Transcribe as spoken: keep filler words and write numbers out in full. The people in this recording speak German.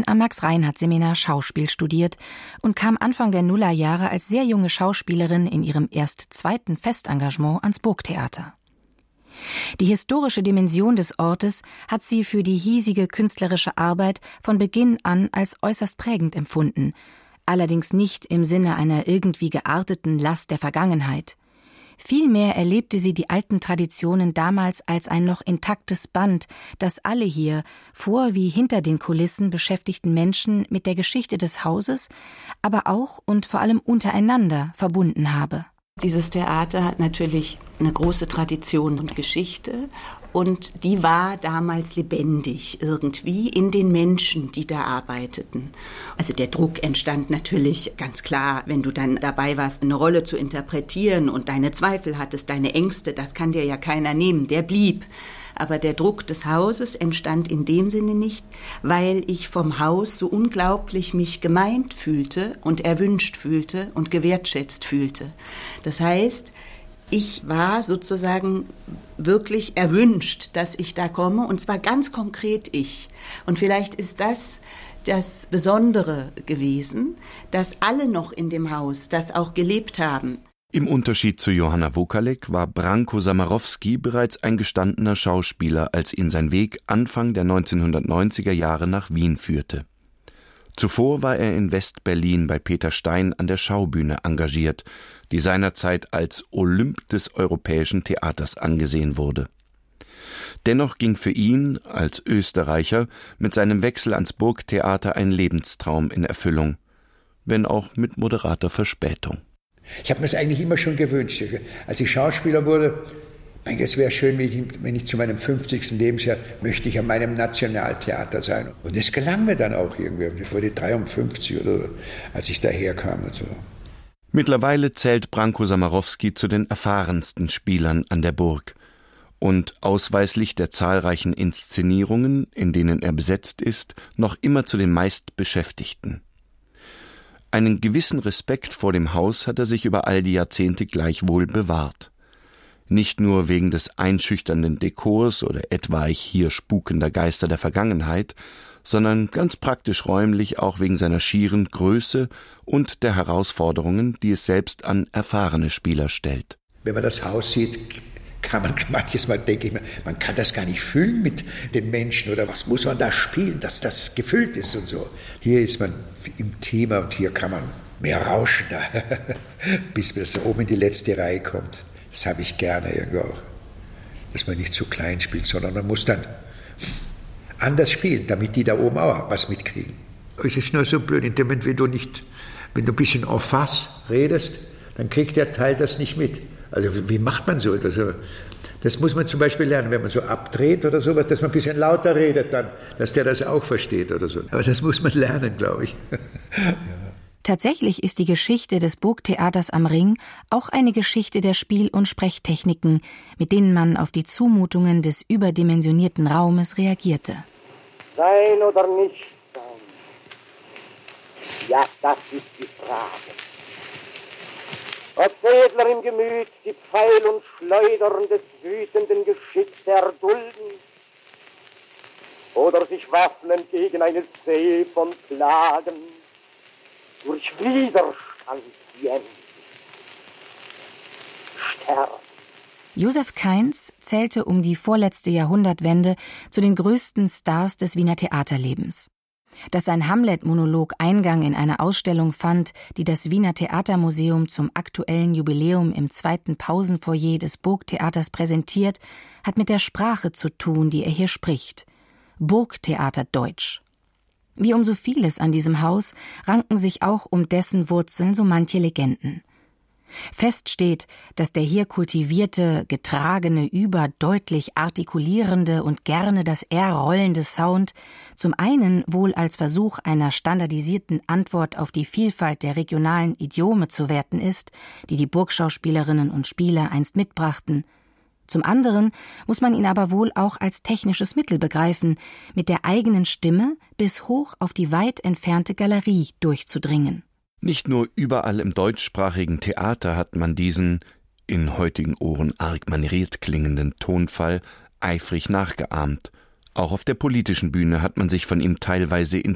am Max-Reinhardt-Seminar Schauspiel studiert und kam Anfang der Nullerjahre als sehr junge Schauspielerin in ihrem erst zweiten Festengagement ans Burgtheater. Die historische Dimension des Ortes hat sie für die hiesige künstlerische Arbeit von Beginn an als äußerst prägend empfunden, allerdings nicht im Sinne einer irgendwie gearteten Last der Vergangenheit. Vielmehr erlebte sie die alten Traditionen damals als ein noch intaktes Band, das alle hier, vor wie hinter den Kulissen beschäftigten Menschen mit der Geschichte des Hauses, aber auch und vor allem untereinander verbunden habe. Dieses Theater hat natürlich eine große Tradition und Geschichte und die war damals lebendig irgendwie in den Menschen, die da arbeiteten. Also der Druck entstand natürlich ganz klar, wenn du dann dabei warst, eine Rolle zu interpretieren und deine Zweifel hattest, deine Ängste, das kann dir ja keiner nehmen, der blieb. Aber der Druck des Hauses entstand in dem Sinne nicht, weil ich vom Haus so unglaublich mich gemeint fühlte und erwünscht fühlte und gewertschätzt fühlte. Das heißt, ich war sozusagen wirklich erwünscht, dass ich da komme, und zwar ganz konkret ich. Und vielleicht ist das das Besondere gewesen, dass alle noch in dem Haus das auch gelebt haben. Im Unterschied zu Johanna Wokalek war Branko Samarowski bereits ein gestandener Schauspieler, als ihn sein Weg Anfang der neunzehnhundertneunziger Jahre nach Wien führte. Zuvor war er in West-Berlin bei Peter Stein an der Schaubühne engagiert, die seinerzeit als Olymp des europäischen Theaters angesehen wurde. Dennoch ging für ihn, als Österreicher, mit seinem Wechsel ans Burgtheater ein Lebenstraum in Erfüllung, wenn auch mit moderater Verspätung. Ich habe mir das eigentlich immer schon gewünscht. Als ich Schauspieler wurde, es wäre schön, wenn ich, wenn ich zu meinem fünfzigsten Lebensjahr möchte ich an meinem Nationaltheater sein. Und das gelang mir dann auch irgendwie. Ich wurde dreiundfünfzig oder so, als ich daherkam und so. Mittlerweile zählt Branko Samarowski zu den erfahrensten Spielern an der Burg. Und ausweislich der zahlreichen Inszenierungen, in denen er besetzt ist, noch immer zu den meistbeschäftigten. Einen gewissen Respekt vor dem Haus hat er sich über all die Jahrzehnte gleichwohl bewahrt. Nicht nur wegen des einschüchternden Dekors oder etwaig hier spukender Geister der Vergangenheit, sondern ganz praktisch räumlich auch wegen seiner schieren Größe und der Herausforderungen, die es selbst an erfahrene Spieler stellt. Wenn man das Haus sieht, kann man manches Mal, denke ich mir, man kann das gar nicht füllen mit den Menschen oder was muss man da spielen, dass das gefüllt ist und so. Hier ist man im Thema und hier kann man mehr rauschen, da, bis man so oben in die letzte Reihe kommt. Das habe ich gerne irgendwo auch, dass man nicht zu klein spielt, sondern man muss dann anders spielen, damit die da oben auch was mitkriegen. Es ist nur so blöd, in dem Moment, wenn du nicht, wenn du ein bisschen en face redest, dann kriegt der Teil das nicht mit. Also wie macht man so etwas? Das muss man zum Beispiel lernen, wenn man so abdreht oder sowas, dass man ein bisschen lauter redet dann, dass der das auch versteht oder so. Aber das muss man lernen, glaube ich. Ja. Tatsächlich ist die Geschichte des Burgtheaters am Ring auch eine Geschichte der Spiel- und Sprechtechniken, mit denen man auf die Zumutungen des überdimensionierten Raumes reagierte. Sein oder nicht sein? Ja, das ist die Frage. Ob Edler im Gemüt die Pfeil und Schleudern des wütenden Geschicks erdulden oder sich waffnen gegen eine See von Plagen durch Widerstand jämmen. Sterben. Josef Kainz zählte um die vorletzte Jahrhundertwende zu den größten Stars des Wiener Theaterlebens. Dass sein Hamlet-Monolog Eingang in eine Ausstellung fand, die das Wiener Theatermuseum zum aktuellen Jubiläum im zweiten Pausenfoyer des Burgtheaters präsentiert, hat mit der Sprache zu tun, die er hier spricht. Burgtheaterdeutsch. Wie um so vieles an diesem Haus ranken sich auch um dessen Wurzeln so manche Legenden. Fest steht, dass der hier kultivierte, getragene, überdeutlich artikulierende und gerne das R rollende Sound zum einen wohl als Versuch einer standardisierten Antwort auf die Vielfalt der regionalen Idiome zu werten ist, die die Burgschauspielerinnen und Spieler einst mitbrachten. Zum anderen muss man ihn aber wohl auch als technisches Mittel begreifen, mit der eigenen Stimme bis hoch auf die weit entfernte Galerie durchzudringen. Nicht nur überall im deutschsprachigen Theater hat man diesen, in heutigen Ohren arg manieriert klingenden Tonfall eifrig nachgeahmt. Auch auf der politischen Bühne hat man sich von ihm teilweise inspiriert